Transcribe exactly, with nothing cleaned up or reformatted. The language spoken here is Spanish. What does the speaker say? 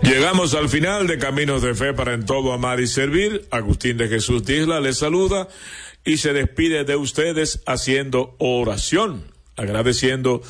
Llegamos al final de Caminos de Fe para en todo amar y servir. Agustín de Jesús Disla les saluda y se despide de ustedes haciendo oración, agradeciendo